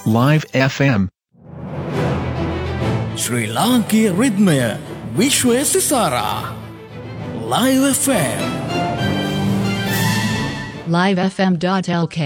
Live FM. ශ්‍රී ලාංකීය රිද්මය විශ්වය සිසාරා Live FM. livefm.lk